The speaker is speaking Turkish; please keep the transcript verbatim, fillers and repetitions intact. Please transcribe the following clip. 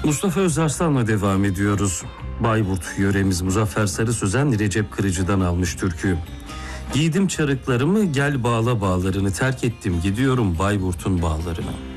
Mustafa Özarslan'la devam ediyoruz. Bayburt yöremiz Muzaffer Sarı Sözen Recep Kırıcı'dan almış türküyü. Giydim çarıklarımı, gel bağla bağlarını, terk ettim gidiyorum Bayburt'un bağlarına.